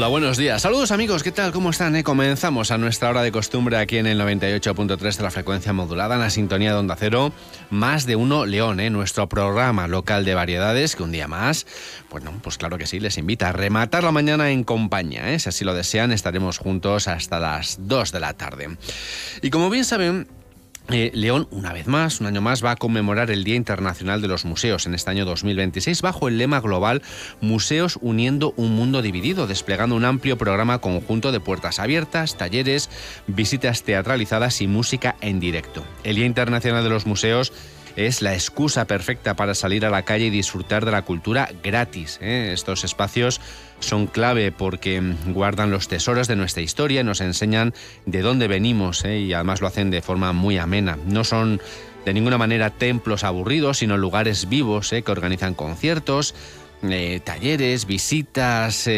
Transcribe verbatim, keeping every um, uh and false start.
Hola, buenos días. Saludos amigos, ¿qué tal? ¿Cómo están? Eh? Comenzamos a nuestra hora de costumbre aquí en el noventa y ocho punto tres de la frecuencia modulada, en la sintonía de Onda Cero. Más de uno León, ¿eh? Nuestro programa local de variedades que un día más, bueno, pues claro que sí, les invita a rematar la mañana en compañía, ¿eh? Si así lo desean, estaremos juntos hasta las dos de la tarde. Y como bien saben, Eh, León, una vez más, un año más, va a conmemorar el Día Internacional de los Museos en este año dos mil veintiséis bajo el lema global Museos uniendo un mundo dividido, desplegando un amplio programa conjunto de puertas abiertas, talleres, visitas teatralizadas y música en directo. El Día Internacional de los Museos es la excusa perfecta para salir a la calle y disfrutar de la cultura gratis, ¿eh? Estos espacios son clave porque guardan los tesoros de nuestra historia y nos enseñan de dónde venimos, ¿eh? Y además lo hacen de forma muy amena. No son de ninguna manera templos aburridos, sino lugares vivos, ¿eh? Que organizan conciertos, eh, talleres, visitas, eh,